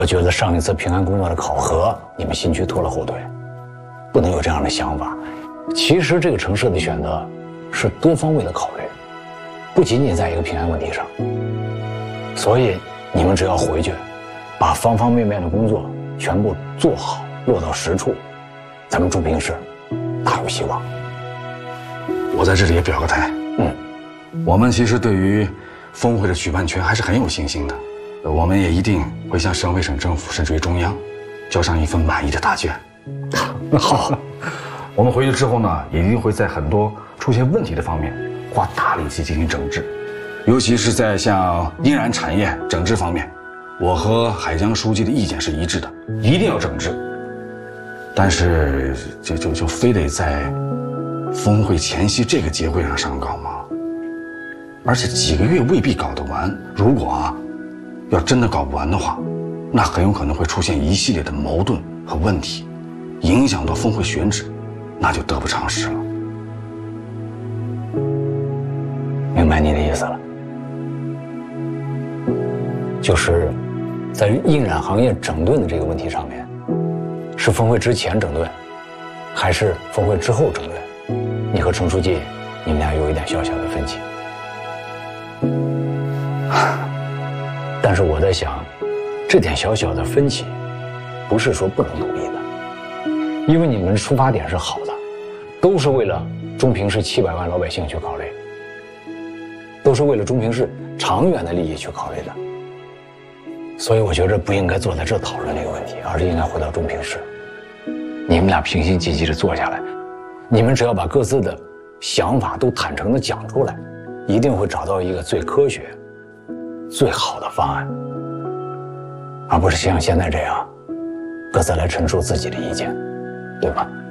我觉得上一次平安工作的考核，你们新区拖了后腿，不能有这样的想法。其实这个城市的选择是多方位的考虑，不仅仅在一个平安问题上。所以你们只要回去，把方方面面的工作全部做好，落到实处，咱们中平市大有希望。 我在这里也表个态，我们其实对于峰会的举办权还是很有信心的。我们也一定会向省委省政府甚至于中央交上一份满意的答卷。好，我们回去之后呢，也一定会在很多出现问题的方面花大力气进行整治，尤其是在像印染产业整治方面，我和海江书记的意见是一致的，一定要整治。但是就非得在峰会前夕这个节会上上稿吗？而且几个月未必搞得完，如果要真的搞不完的话，那很有可能会出现一系列的矛盾和问题，影响到峰会选址，那就得不偿失了。 明白你的意思了，就是在印染行业整顿的这个问题上面，是峰会之前整顿，还是峰会之后整顿？你和程书记，你们俩有一点小小的分歧。但是我在想，这点小小的分歧，不是说不能努力的，因为你们的出发点是好的，都是为了中平市700万老百姓去考虑，都是为了中平市长远的利益去考虑的。所以我觉着不应该坐在这讨论这个问题，而是应该回到中平市，你们俩平心静气的坐下来，你们只要把各自的想法都坦诚的讲出来，一定会找到一个最科学、最好的方案，而不是像现在这样，各自来陈述自己的意见，对吧？